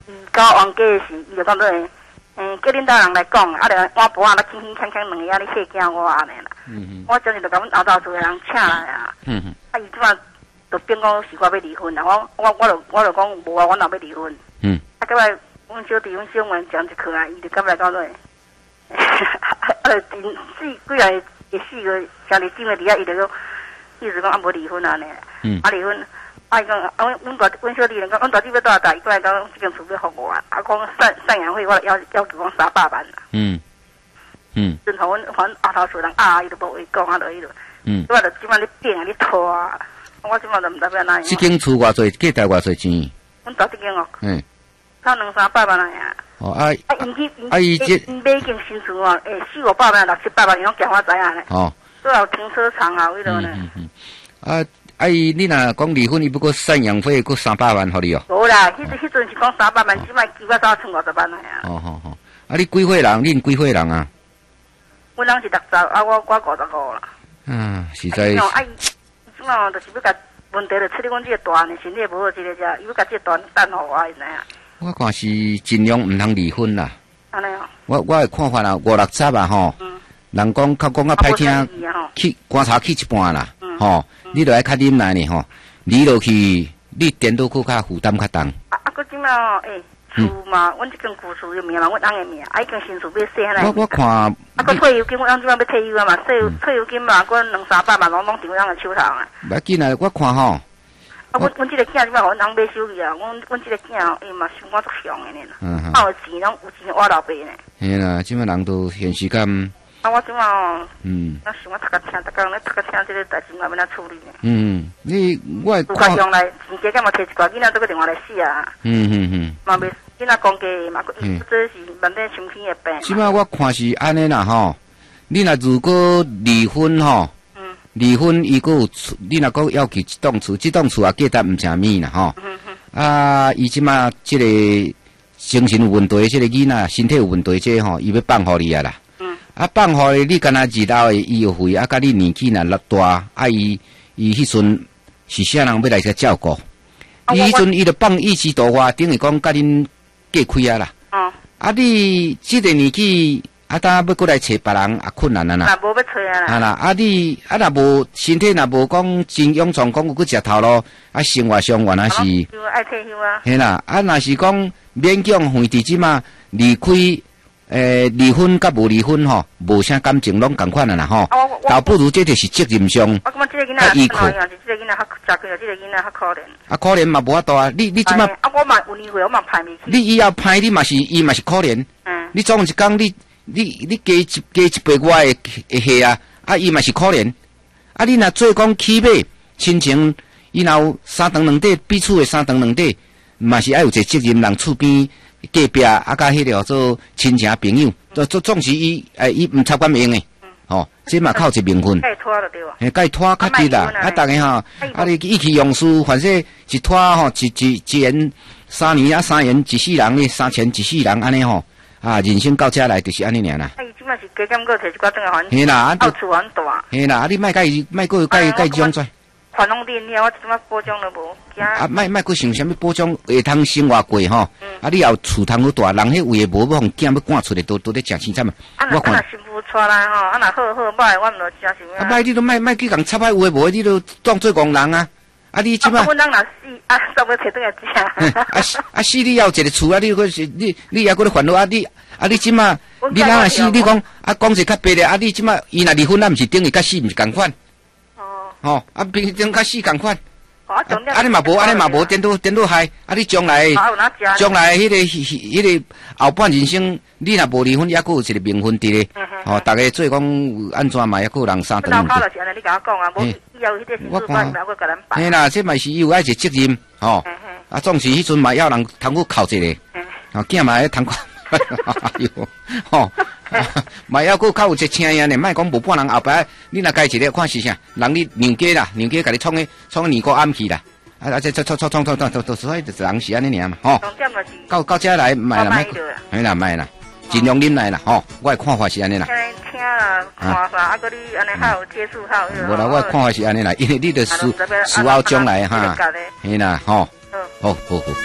搞冤家时，伊就讲做，叫恁家人来讲，啊，就碗盘啊，来轻轻锵锵两个啊，你吓惊我安尼啦。我真是就甲阮后头厝的人请来啊。啊，伊即摆就变讲是我要离婚啦，我就讲无啊，我哪要离婚？啊，到尾阮小弟阮小妹讲一课啊，伊就到尾讲做，几个月4个兄弟姊妹伫遐，伊就讲，意思讲啊无离婚安尼。啊离婚。啊！伊讲，阮小弟人讲，阮大姊要倒来，伊过来讲，这间厝要互我啊！啊，讲赡养费，我要求讲300万啦。真互阮后头厝人伊都无话讲啊，落去咯。我就即摆咧变啊，咧拖啊，我即摆就毋知要哪样。 这间厝偌济，价值偌济钱？ 阮大这间哦。差200-300万啊呀。因买一间新厝哦，400-500万、600-700万，伊拢惊我知影咧。最后停车场啊，迄落呢。 你若讲离婚，伊不过赡养费，过300万，互你哦。 无啦，迄阵是讲300万，即摆几我早剩50万了呀。 啊，你几岁人？恁几岁人啊？ 阮人是60，啊，我55啦。 实在。伊即摆就是要甲问题就出咧，阮这个大呢，身体无好，这个伊要甲这个大等互我，会知影。 我看是尽量唔通离婚啦。 安尼哦。 我的看法啦，50-60啊吼。人讲较讲歹听，去观察去一半啦，你著爱较忍耐呢吼，离落去，你颠倒去较负担较重。 佫即摆厝嘛，阮即间旧厝的名嘛，阮翁的名，已经新厝要洗下来。 我看。 佫退休金，阮翁即摆要退休啊嘛，退休金嘛，佫200-300万，拢伫阮翁的手头啊。 要紧啊，我看吼。 阮即个囝即摆互阮翁买手去啊，阮即个囝伊嘛想我足凶的呢。有钱拢有钱挖老爸呢。嘿啦，即摆人都现实感。 我即摆我想我读甲听，逐工咧读甲听，即个代志我要哪处理呢？ 我看将来钱家敢嘛摕一寡囡仔做个电话来死啊！嘛袂囡仔讲价嘛，这是问题身体的病。 即摆我看是安尼啦吼，你若如果离婚吼，离婚伊个有你若讲要求一栋厝，这栋厝啊价值毋正面啦吼。伊即摆即个精神有问题，即个囡仔身体有问题，即吼伊要放互你啊啦。放互你敢若2老的医药费，甲你年纪若大，伊迄阵是啥人要来遮照顾？伊迄阵伊就放意气度外，等于讲甲恁隔开啊啦。你即个年纪，当要过来找别人也困难啊啦。 无要找啊啦。 你若无身体若无讲真勇壮，讲有去食头路，生活上原来是。 爱退休啊。 嘿啦，若是讲勉强远伫即嘛离开。离婚甲无离婚吼，无啥感情拢共款啦吼。倒不如这就是责任上。 我感觉这个囡仔依靠，是这个囡仔较吃亏，这个囡仔较可怜。 可怜嘛无法度啊！你即马。 我嘛有年岁，我嘛歹未起。 你以后歹，伊嘛是可怜。你总有一天你加一倍外会下啊！伊嘛是可怜。你若做讲起码亲情，伊若有三长两短，彼此的三长两短，嘛是爱有一个责任人厝边。隔壁甲迄个做亲情朋友，总是伊毋插管用诶，这嘛靠一名分。该拖就对哇。该拖较直啦，逐个吼，你意气用事，反正一拖吼，一言3年3言一世人咧，3钱一世人安尼吼，人生到遮来就是安尼尔啦。伊即摆是加减个摕一寡转来还。嘿啦，澳厝很大。嘿啦，你莫过甲伊种做。传统店了，我即摆保障都无。莫过想啥物保障会通生活过吼。你也有厝通好大，人迄位无要互囝要赶出来，都咧食青菜嘛。我看。媳妇带来吼，若好歹，我毋着食啥物。歹你都莫去共插歹有诶无诶，你都当做工人啊。你即摆。阮人若死，煞要摕倒来食。死你要有一个厝你个是你还搁咧烦恼你即摆你若死，你讲讲者较白咧，你即摆伊若离婚，毋是等于甲死毋是共款。平等甲死共款。你嘛无颠倒害，你将来迄个后半人生，你若无离婚，还佫有一个名分伫咧，大家做讲安怎嘛，还佫有人三顿。就是安尼，你甲我讲啊，无以后迄个新厝办，我甲咱办。嘿啦，这嘛是有爱一个责任，总是迄阵嘛要人通去靠一个，囝嘛要通去。哎呦，嘛要佫较有一请样呢，莫讲无半人后摆，你若家一个看是啥，人你娘家啦，娘家甲你创年过暗去啦，这所以就是人是安尼尔嘛，到遮来卖啦，嘿啦卖啦，尽量忍耐啦，我的看法是安尼啦。听啦，看法，佫你安尼还有接触还有。无啦，我的看法是安尼啦，因为你著思考将来哈，嘿啦，好。